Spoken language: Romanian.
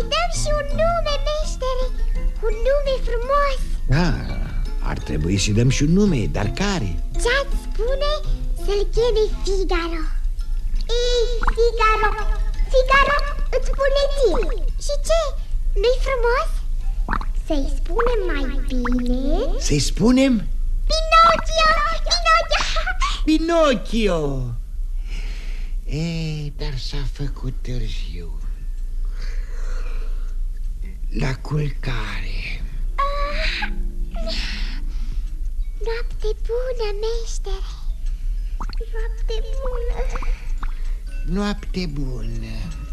dăm și un nume, meștere. Un nume frumos. Da, ar trebui să-i dăm și un nume, dar care? Ce-ați spune să-l cheme Figaro? Ei, Figaro, Figaro, îți spune ție. Și ce? Nu-i frumos? Să-i spunem mai bine? Să-i spunem? Pinocchio, Pinocchio. Pinocchio. Dar s-a făcut târziu. La culcare. Noapte bună, meștere. Noapte bună. Noapte bună.